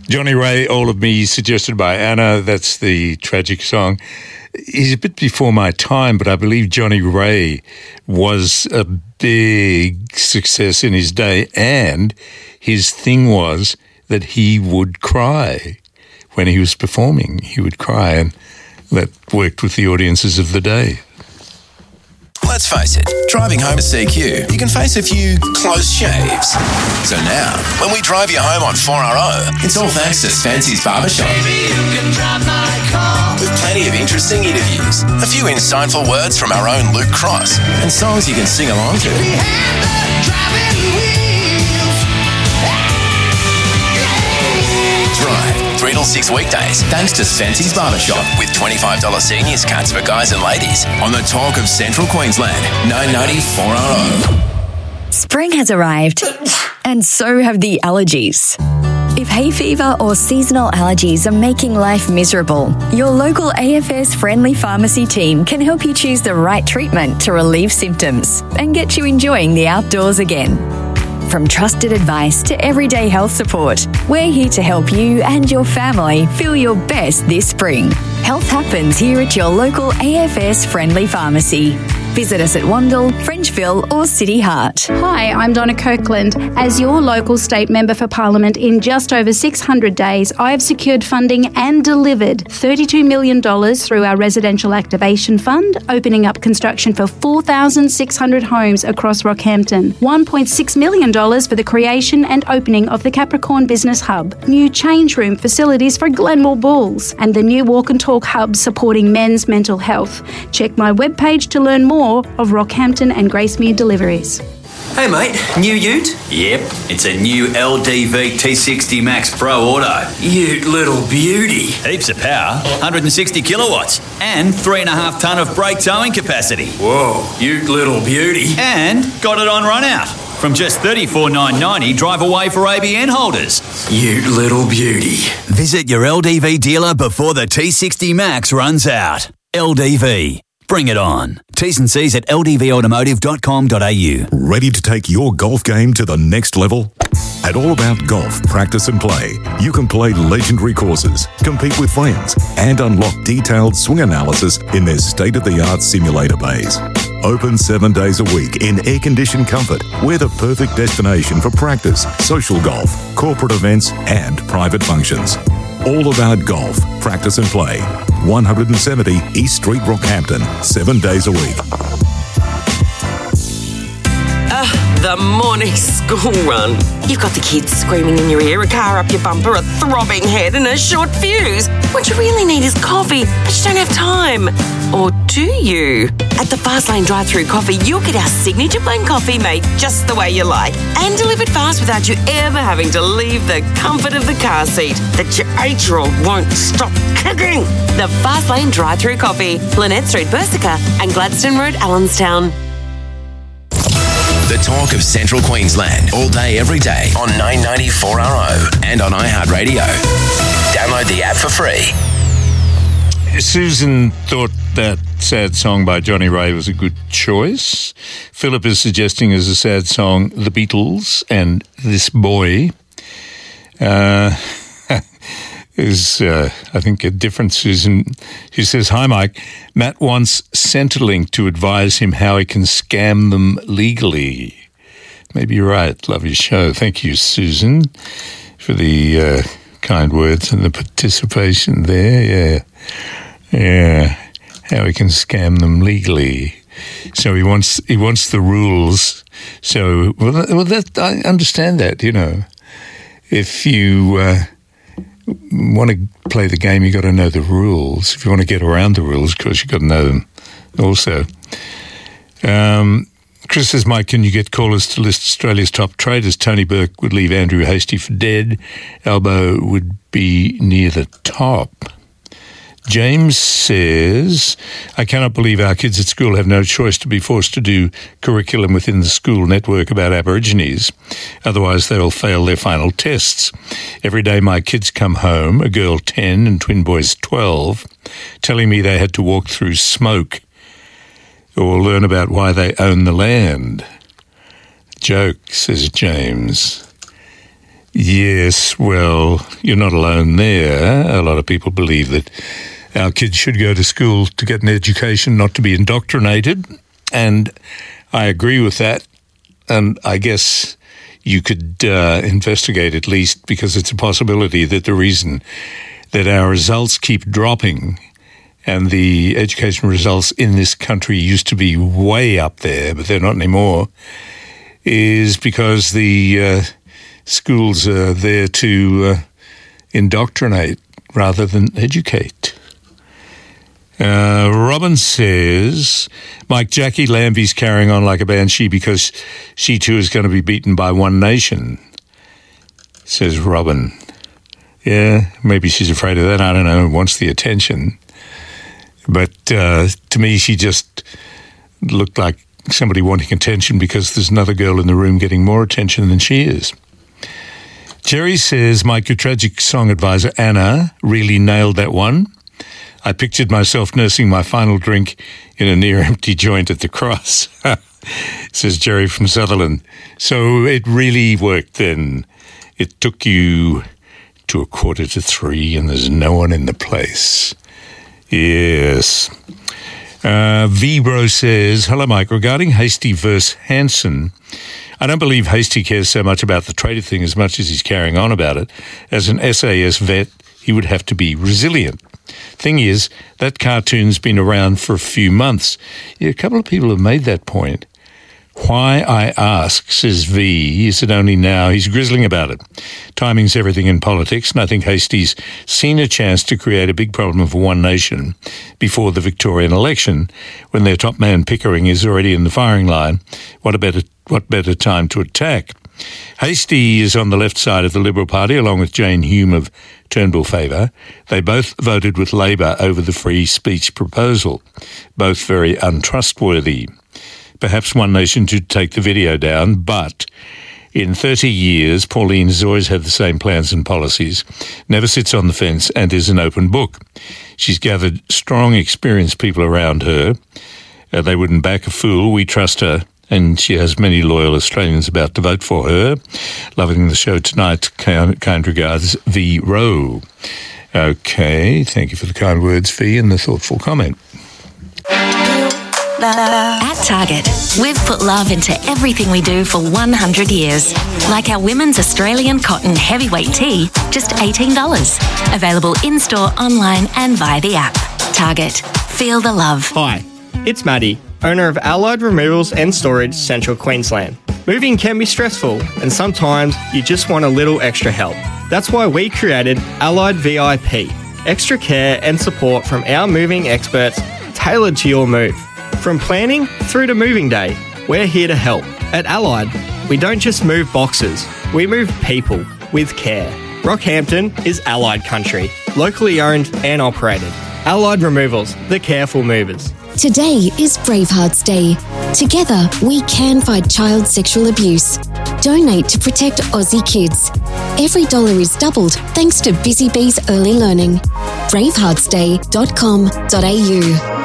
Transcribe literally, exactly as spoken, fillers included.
Johnny Ray, All of Me, suggested by Anna. That's the tragic song. He's a bit before my time, but I believe Johnny Ray was a big success in his day, and his thing was that he would cry when he was performing. He would cry, and that worked with the audiences of the day. Let's face it, driving home to C Q, you can face a few close shaves. So now, when we drive you home on four R O, it's all thanks to Fancy's Barbershop. Baby, you can drive my car. With plenty of interesting interviews, a few insightful words from our own Luke Cross, and songs you can sing along to. We have the driving wheels. Drive three till six weekdays, thanks to Fancy's Barbershop, with twenty-five dollars seniors cuts for guys and ladies on the Talk of Central Queensland, nine ninety four R O. Spring has arrived, and so have the allergies. If hay fever or seasonal allergies are making life miserable, your local A F S friendly pharmacy team can help you choose the right treatment to relieve symptoms and get you enjoying the outdoors again. From trusted advice to everyday health support, we're here to help you and your family feel your best this spring. Health happens here at your local A F S friendly pharmacy. Visit us at Wandle, Frenchville or City Heart. Hi, I'm Donna Kirkland. As your local state member for Parliament, in just over six hundred days, I have secured funding and delivered thirty-two million dollars through our Residential Activation Fund, opening up construction for four thousand six hundred homes across Rockhampton, one point six million dollars for the creation and opening of the Capricorn Business Hub, new change room facilities for Glenmore Bulls, and the new Walk and Talk Hub supporting men's mental health. Check my webpage to learn more of Rockhampton and Gracemere deliveries. Hey mate, new ute? Yep, it's a new L D V T sixty Max Pro Auto. Ute little beauty. Heaps of power, one hundred sixty kilowatts, and three and a half tonne of brake towing capacity. Whoa, ute little beauty. And got it on run out. From just thirty-four thousand nine hundred ninety dollars, drive away for A B N holders. Ute little beauty. Visit your L D V dealer before the T sixty Max runs out. L D V. Bring it on. T's and C's at l d v automotive dot com dot a u. Ready to take your golf game to the next level? At All About Golf Practice and Play, you can play legendary courses, compete with friends, and unlock detailed swing analysis in their state-of-the-art simulator bays. Open seven days a week in air-conditioned comfort, we're the perfect destination for practice, social golf, corporate events, and private functions. All About Golf Practice and Play. one seventy East Street, Rockhampton. Seven days a week. Uh, the morning school run. You've got the kids screaming in your ear, a car up your bumper, a throbbing head and a short fuse. What you really need is coffee, but you don't have time. Or do you? At the Fastlane drive-thru coffee, you'll get our signature blend coffee made just the way you like and delivered fast without you ever having to leave the comfort of the car seat that your eight-year-old won't stop kicking. The Fastlane drive-thru coffee, Lynette Street, Bersica and Gladstone Road, Allenstown. The Talk of Central Queensland, all day, every day on nine ninety four R O and on iHeartRadio. Download the app for free. Susan thought that sad song by Johnny Ray was a good choice. Philip is suggesting as a sad song, The Beatles and This Boy. Uh, is, uh, I think, a different Susan. She says, hi, Mike. Matt wants Centrelink to advise him how he can scam them legally. Maybe you're right. Love your show. Thank you, Susan, for the uh, kind words and the participation there. Yeah. Yeah. How he can scam them legally. So he wants he wants the rules. So, well, that, well that, I understand that, you know. If you uh, want to play the game, you got to know the rules. If you want to get around the rules, of course, you got to know them also. Um, Chris says, Mike, can you get callers to list Australia's top traders? Tony Burke would leave Andrew Hastie for dead. Albo would be near the top. James says, I cannot believe our kids at school have no choice to be forced to do curriculum within the school network about Aborigines. Otherwise, they will fail their final tests. Every day my kids come home, a girl ten and twin boys twelve, telling me they had to walk through smoke or learn about why they own the land. Joke, says James. Yes, well, you're not alone there. A lot of people believe that our kids should go to school to get an education, not to be indoctrinated. And I agree with that. And I guess you could uh, investigate at least, because it's a possibility that the reason that our results keep dropping, and the education results in this country used to be way up there, but they're not anymore, is because the uh, schools are there to uh, indoctrinate rather than educate. Uh, Robin says, Mike, Jackie Lambie's carrying on like a banshee because she too is going to be beaten by One Nation, says Robin. Yeah, maybe she's afraid of that. I don't know, wants the attention. But uh, to me, she just looked like somebody wanting attention because there's another girl in the room getting more attention than she is. Jerry says, Mike, your tragic song advisor, Anna, really nailed that one. I pictured myself nursing my final drink in a near-empty joint at the Cross, says Jerry from Sutherland. So it really worked then. It took you to a quarter to three and there's no one in the place. Yes. Uh, V-Bro says, hello, Mike. Regarding Hastie versus Hanson, I don't believe Hastie cares so much about the traitor thing as much as he's carrying on about it. As an S A S vet, he would have to be resilient. Thing is, that cartoon's been around for a few months. Yeah, a couple of people have made that point. Why, I ask, says V, is it only now he's grizzling about it? Timing's everything in politics, and I think Hastie's seen a chance to create a big problem for One Nation before the Victorian election, when their top man Pickering is already in the firing line. What a better, what better time to attack? Hastie is on the left side of the Liberal Party, along with Jane Hume of Turnbull Favour. They both voted with Labor over the free speech proposal, both very untrustworthy. Perhaps One Nation should take the video down, but in thirty years, Pauline has always had the same plans and policies, never sits on the fence and is an open book. She's gathered strong, experienced people around her. Uh, they wouldn't back a fool. We trust her, and she has many loyal Australians about to vote for her. Loving the show tonight. Kind, kind regards, V. Rowe. Okay, thank you for the kind words, V, and the thoughtful comment. At Target, we've put love into everything we do for one hundred years. Like our women's Australian cotton heavyweight tee, just eighteen dollars. Available in-store, online and via the app. Target. Feel the love. Hi, it's Maddie, owner of Allied Removals and Storage, Central Queensland. Moving can be stressful, and sometimes you just want a little extra help. That's why we created Allied V I P. Extra care and support from our moving experts tailored to your move. From planning through to moving day, we're here to help. At Allied, we don't just move boxes, we move people with care. Rockhampton is Allied country, locally owned and operated. Allied Removals, the careful movers. Today is Bravehearts Day. Together, we can fight child sexual abuse. Donate to protect Aussie kids. Every dollar is doubled thanks to Busy Bees Early Learning. bravehearts day dot com dot a u